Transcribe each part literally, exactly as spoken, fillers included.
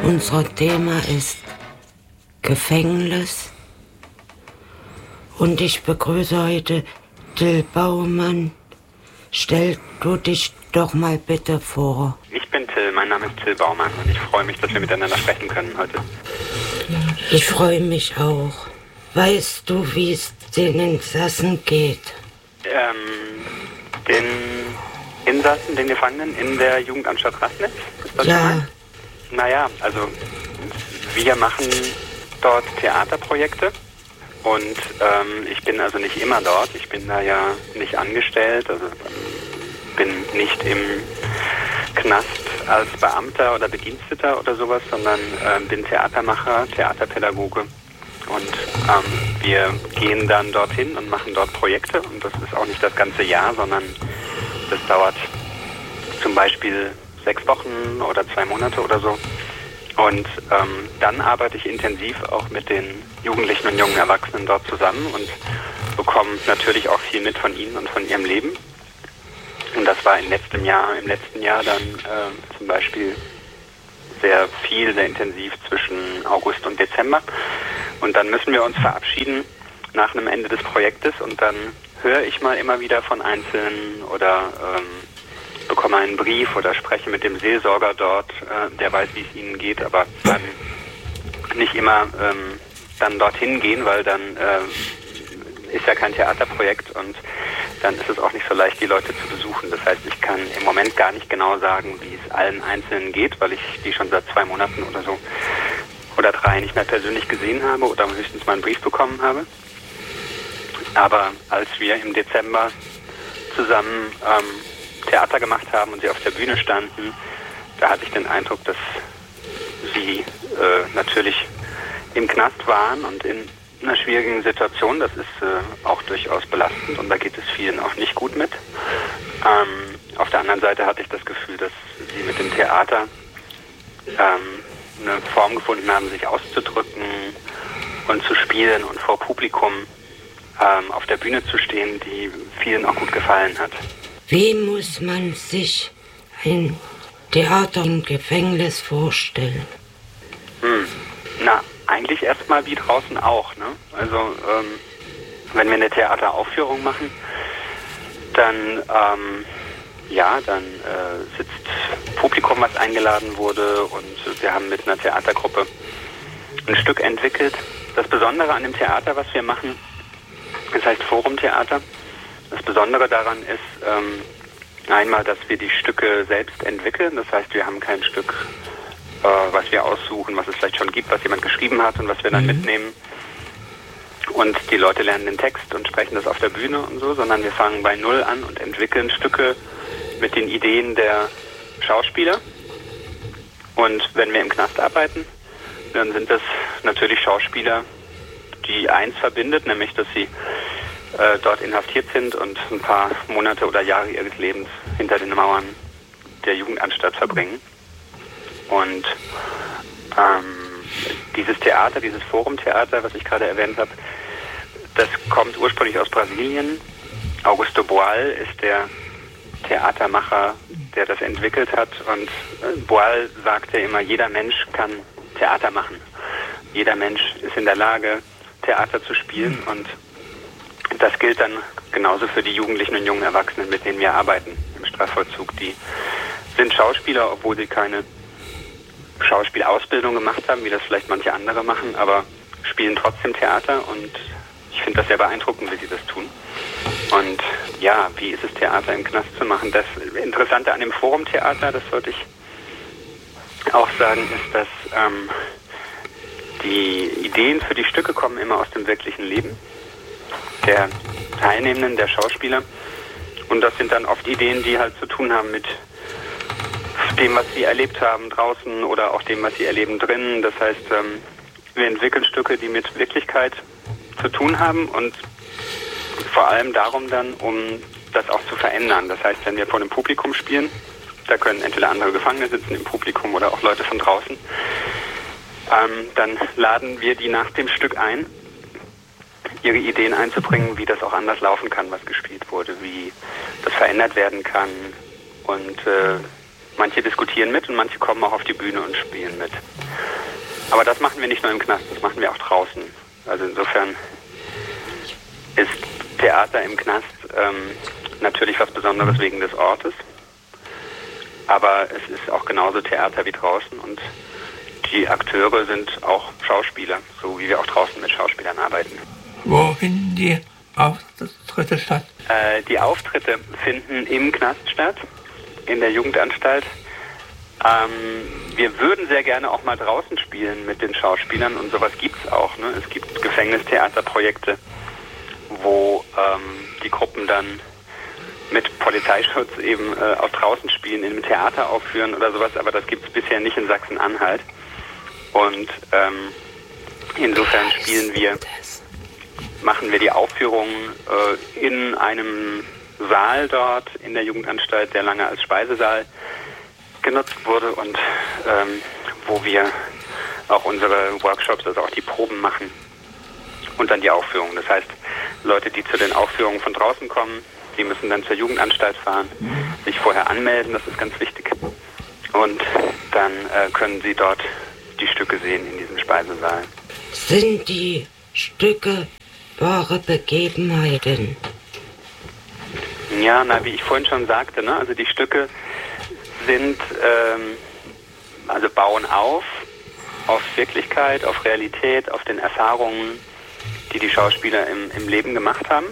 Unser Thema ist Gefängnis und ich begrüße heute Till Baumann. Stell du dich doch mal bitte vor. Ich bin Till, mein Name ist Till Baumann und ich freue mich, dass wir miteinander sprechen können heute. Ich freue mich auch. Weißt du, wie es den Insassen geht? Ähm, den Insassen, den Gefangenen in der Jugendanstalt Rassnitz? Ist das Ja. gemeint? Naja, also wir machen dort Theaterprojekte und ähm, ich bin also nicht immer dort. Ich bin da ja nicht angestellt, also bin nicht im Knast als Beamter oder Bediensteter oder sowas, sondern äh, bin Theatermacher, Theaterpädagoge und ähm, wir gehen dann dorthin und machen dort Projekte und das ist auch nicht das ganze Jahr, sondern das dauert zum Beispiel sechs Wochen oder zwei Monate oder so. Und ähm, dann arbeite ich intensiv auch mit den Jugendlichen und jungen Erwachsenen dort zusammen und bekomme natürlich auch viel mit von ihnen und von ihrem Leben. Und das war im letzten Jahr, im letzten Jahr dann äh, zum Beispiel sehr viel, sehr intensiv zwischen August und Dezember. Und dann müssen wir uns verabschieden nach einem Ende des Projektes und dann höre ich mal immer wieder von Einzelnen oder ähm, bekomme einen Brief oder spreche mit dem Seelsorger dort, äh, der weiß, wie es ihnen geht, aber dann nicht immer ähm, dann dorthin gehen, weil dann äh, ist ja kein Theaterprojekt und dann ist es auch nicht so leicht, die Leute zu besuchen. Das heißt, ich kann im Moment gar nicht genau sagen, wie es allen Einzelnen geht, weil ich die schon seit zwei Monaten oder so oder drei nicht mehr persönlich gesehen habe oder höchstens mal einen Brief bekommen habe. Aber als wir im Dezember zusammen ähm, Theater gemacht haben und sie auf der Bühne standen, da hatte ich den Eindruck, dass sie äh, natürlich im Knast waren und in einer schwierigen Situation. Das ist äh, auch durchaus belastend und da geht es vielen auch nicht gut mit. Ähm, auf der anderen Seite hatte ich das Gefühl, dass sie mit dem Theater ähm, eine Form gefunden haben, sich auszudrücken und zu spielen und vor Publikum ähm, auf der Bühne zu stehen, die vielen auch gut gefallen hat. Wie muss man sich ein Theater im Gefängnis vorstellen? Hm. Na, eigentlich erstmal wie draußen auch, ne? Also, ähm, wenn wir eine Theateraufführung machen, dann, ähm, ja, dann äh, sitzt Publikum, was eingeladen wurde und wir haben mit einer Theatergruppe ein Stück entwickelt. Das Besondere an dem Theater, was wir machen, das heißt Forumtheater. Das Besondere daran ist ähm, einmal, dass wir die Stücke selbst entwickeln. Das heißt, wir haben kein Stück, äh, was wir aussuchen, was es vielleicht schon gibt, was jemand geschrieben hat und was wir dann mhm. mitnehmen. Und die Leute lernen den Text und sprechen das auf der Bühne und so, sondern wir fangen bei Null an und entwickeln Stücke mit den Ideen der Schauspieler. Und wenn wir im Knast arbeiten, dann sind das natürlich Schauspieler, die eins verbindet, nämlich, dass sie äh, dort inhaftiert sind und ein paar Monate oder Jahre ihres Lebens hinter den Mauern der Jugendanstalt verbringen. Und ähm, dieses Theater, dieses Forumtheater, was ich gerade erwähnt habe, das kommt ursprünglich aus Brasilien. Augusto Boal ist der Theatermacher, der das entwickelt hat. Und Boal sagte immer, jeder Mensch kann Theater machen. Jeder Mensch ist in der Lage, Theater zu spielen. Und das gilt dann genauso für die Jugendlichen und jungen Erwachsenen, mit denen wir arbeiten im Strafvollzug. Die sind Schauspieler, obwohl sie keine Schauspielausbildung gemacht haben, wie das vielleicht manche andere machen, aber spielen trotzdem Theater und ich finde das sehr beeindruckend, wie sie das tun. Und ja, wie ist es, Theater im Knast zu machen? Das Interessante an dem Forumtheater, das sollte ich auch sagen, ist, dass ähm, die Ideen für die Stücke kommen immer aus dem wirklichen Leben der Teilnehmenden, der Schauspieler. Und das sind dann oft Ideen, die halt zu tun haben mit dem, was sie erlebt haben draußen oder auch dem, was sie erleben drinnen. Das heißt, ähm, wir entwickeln Stücke, die mit Wirklichkeit zu tun haben und vor allem darum dann, um das auch zu verändern. Das heißt, wenn wir vor einem Publikum spielen, da können entweder andere Gefangene sitzen im Publikum oder auch Leute von draußen, ähm, dann laden wir die nach dem Stück ein, ihre Ideen einzubringen, wie das auch anders laufen kann, was gespielt wurde, wie das verändert werden kann und äh, Manche diskutieren mit und manche kommen auch auf die Bühne und spielen mit. Aber das machen wir nicht nur im Knast, das machen wir auch draußen. Also insofern ist Theater im Knast ähm, natürlich was Besonderes wegen des Ortes. Aber es ist auch genauso Theater wie draußen und die Akteure sind auch Schauspieler, so wie wir auch draußen mit Schauspielern arbeiten. Wo finden die Auftritte statt? Äh, die Auftritte finden im Knast statt, in der Jugendanstalt. Ähm, wir würden sehr gerne auch mal draußen spielen mit den Schauspielern und sowas gibt's auch. Ne? Es gibt Gefängnistheaterprojekte, wo ähm, die Gruppen dann mit Polizeischutz eben äh, auch draußen spielen, in einem Theater aufführen oder sowas, aber das gibt's bisher nicht in Sachsen-Anhalt. Und ähm, insofern spielen wir, machen wir die Aufführungen äh, in einem Saal dort in der Jugendanstalt, der lange als Speisesaal genutzt wurde und ähm, wo wir auch unsere Workshops, also auch die Proben machen und dann die Aufführungen. Das heißt, Leute, die zu den Aufführungen von draußen kommen, die müssen dann zur Jugendanstalt fahren, sich vorher anmelden, das ist ganz wichtig. Und dann äh, können sie dort die Stücke sehen in diesem Speisesaal. Sind die Stücke wahre Begebenheiten? Ja, na, wie ich vorhin schon sagte, ne, also die Stücke sind, ähm, also bauen auf, auf Wirklichkeit, auf Realität, auf den Erfahrungen, die die Schauspieler im, im Leben gemacht haben.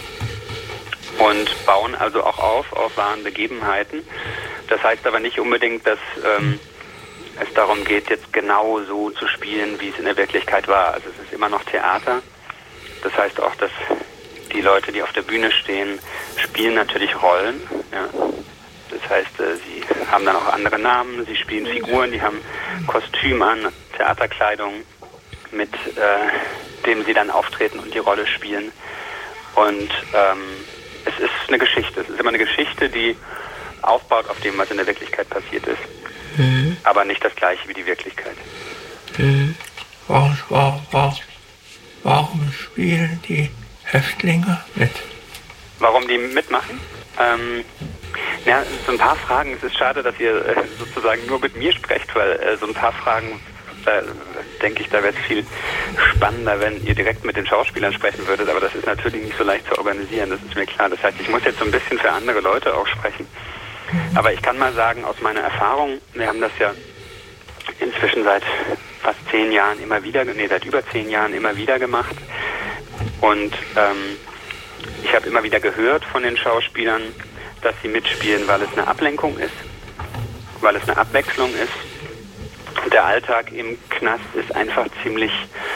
Und bauen also auch auf, auf wahren Begebenheiten. Das heißt aber nicht unbedingt, dass ähm, es darum geht, jetzt genau so zu spielen, wie es in der Wirklichkeit war. Also es ist immer noch Theater. Das heißt auch, dass die Leute, die auf der Bühne stehen, spielen natürlich Rollen. Ja. Das heißt, äh, sie haben dann auch andere Namen, sie spielen Figuren, die haben Kostüm an, Theaterkleidung, mit äh, dem sie dann auftreten und die Rolle spielen. Und ähm, es ist eine Geschichte. Es ist immer eine Geschichte, die aufbaut auf dem, was in der Wirklichkeit passiert ist. Mhm. Aber nicht das Gleiche wie die Wirklichkeit. Mhm. Warum, warum, warum spielen die Häftlinge mit? Warum die mitmachen? Ähm, ja, so ein paar Fragen. Es ist schade, dass ihr äh, sozusagen nur mit mir sprecht, weil äh, so ein paar Fragen, da denke ich, da wäre es viel spannender, wenn ihr direkt mit den Schauspielern sprechen würdet, aber das ist natürlich nicht so leicht zu organisieren, das ist mir klar. Das heißt, ich muss jetzt so ein bisschen für andere Leute auch sprechen. Aber ich kann mal sagen, aus meiner Erfahrung, wir haben das ja inzwischen seit fast zehn Jahren immer wieder, nee, seit über zehn Jahren immer wieder gemacht. Und ähm, ich habe immer wieder gehört von den Schauspielern, dass sie mitspielen, weil es eine Ablenkung ist, weil es eine Abwechslung ist. Der Alltag im Knast ist einfach ziemlich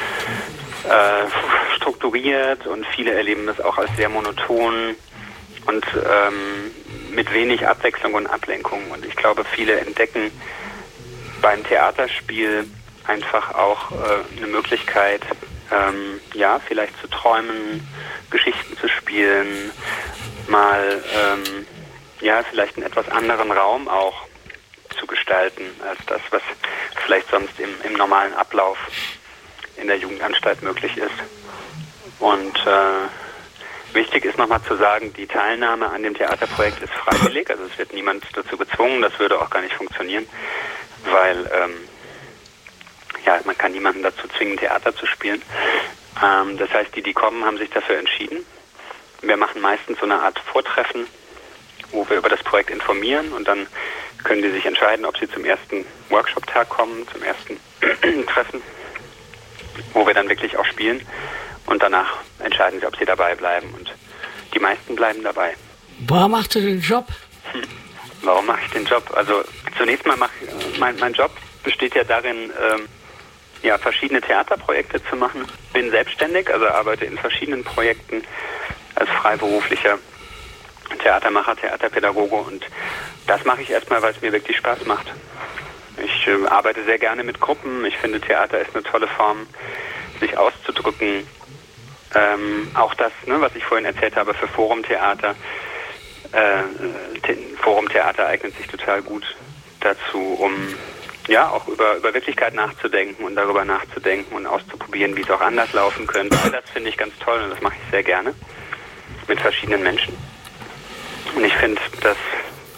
äh, strukturiert und viele erleben das auch als sehr monoton und ähm, mit wenig Abwechslung und Ablenkung. Und ich glaube, viele entdecken beim Theaterspiel einfach auch äh, eine Möglichkeit, ähm, ja, vielleicht zu träumen, Geschichten zu spielen, mal ähm, ja, vielleicht einen etwas anderen Raum auch zu gestalten, als das, was vielleicht sonst im, im normalen Ablauf in der Jugendanstalt möglich ist. Und äh, wichtig ist nochmal zu sagen, die Teilnahme an dem Theaterprojekt ist freiwillig, also es wird niemand dazu gezwungen, das würde auch gar nicht funktionieren, weil ähm, ja, man kann niemanden dazu zwingen, Theater zu spielen. Ähm, das heißt, die, die kommen, haben sich dafür entschieden. Wir machen meistens so eine Art Vortreffen, wo wir über das Projekt informieren und dann können die sich entscheiden, ob sie zum ersten Workshop-Tag kommen, zum ersten Treffen, wo wir dann wirklich auch spielen und danach entscheiden sie, ob sie dabei bleiben und die meisten bleiben dabei. Warum machst du den Job? Hm. Warum mache ich den Job? Also zunächst mal mache mein, mein Job besteht ja darin, ähm, ja, verschiedene Theaterprojekte zu machen. Bin selbstständig, also arbeite in verschiedenen Projekten als freiberuflicher Theatermacher, Theaterpädagoge und das mache ich erstmal, weil es mir wirklich Spaß macht. Ich äh, arbeite sehr gerne mit Gruppen. Ich finde, Theater ist eine tolle Form, sich auszudrücken. Ähm, auch das, ne, was ich vorhin erzählt habe für Forumtheater. Äh, Forumtheater eignet sich total gut dazu, um ja auch über, über Wirklichkeit nachzudenken und darüber nachzudenken und auszuprobieren, wie es auch anders laufen könnte. Das finde ich ganz toll und das mache ich sehr gerne mit verschiedenen Menschen. Und ich finde, dass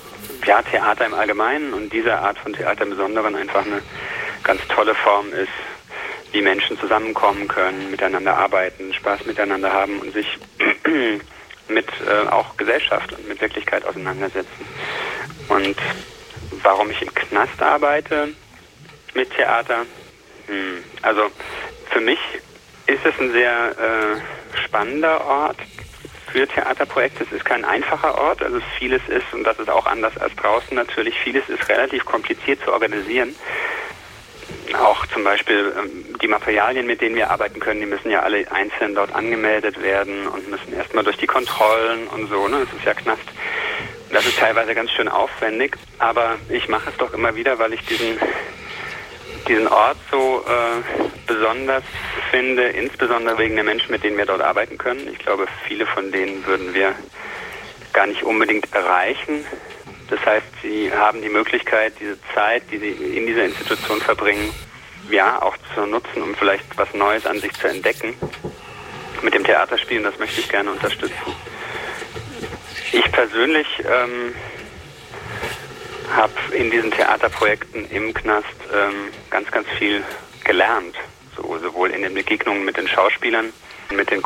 ja, Theater im Allgemeinen und diese Art von Theater im Besonderen einfach eine ganz tolle Form ist, wie Menschen zusammenkommen können, miteinander arbeiten, Spaß miteinander haben und sich mit äh, auch Gesellschaft und mit Wirklichkeit auseinandersetzen. Und warum ich im Knast arbeite mit Theater? Hm, also für mich ist es ein sehr äh, spannender Ort für Theaterprojekte. Es ist kein einfacher Ort, also vieles ist, und das ist auch anders als draußen natürlich, vieles ist relativ kompliziert zu organisieren. Auch zum Beispiel ähm, die Materialien, mit denen wir arbeiten können, die müssen ja alle einzeln dort angemeldet werden und müssen erstmal durch die Kontrollen und so, ne? Das ist ja Knast. Das ist teilweise ganz schön aufwendig, aber ich mache es doch immer wieder, weil ich diesen diesen Ort so äh, besonders finde, insbesondere wegen der Menschen, mit denen wir dort arbeiten können. Ich glaube, viele von denen würden wir gar nicht unbedingt erreichen. Das heißt, sie haben die Möglichkeit, diese Zeit, die sie in dieser Institution verbringen, ja, auch zu nutzen, um vielleicht was Neues an sich zu entdecken. Mit dem Theaterspielen, das möchte ich gerne unterstützen. Ich persönlich ähm, habe in diesen Theaterprojekten im Knast ähm, ganz, ganz viel gelernt. So, sowohl in den Begegnungen mit den Schauspielern, mit den